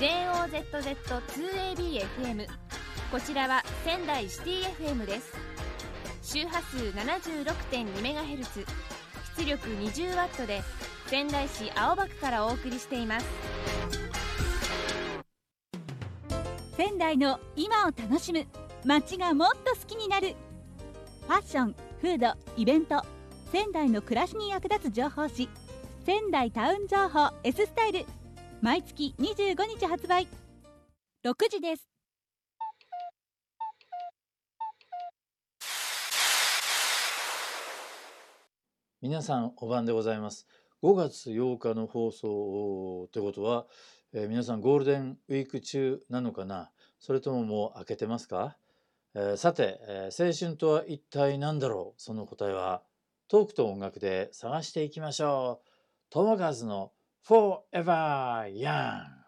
JOZZ2ABFM、 こちらは仙台シティ FM です。周波数 76.2MHz、 出力 20W で仙台市青葉区からお送りしています。 仙台の今を楽しむ、街がもっと好きになる。ファッション、フード、イベント、仙台の暮らしに役立つ情報誌、仙台タウン情報 S スタイル、毎月25日発売。6時です。 皆さんお晩でございます。5月8日の放送ってことは、皆さんゴールデンウィーク中なのかな、それとももう明けてますか？さて、青春とは一体何だろう。その答えはトークと音楽で探していきましょう。友和の Forever Young。